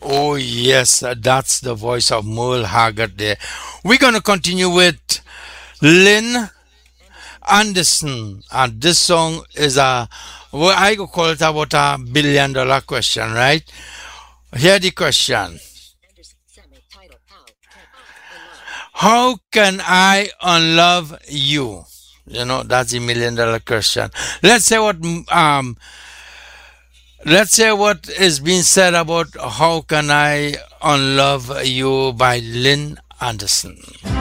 Oh, yes, that's the voice of Merle Haggard there. We're going to continue with Lynn Anderson. And this song is well, I could call it about $1 billion question, right? Here the question. How can I unlove you? You know, that's the $1 million question. Let's say what let's say what is being said about how can I unlove you by Lynn Anderson.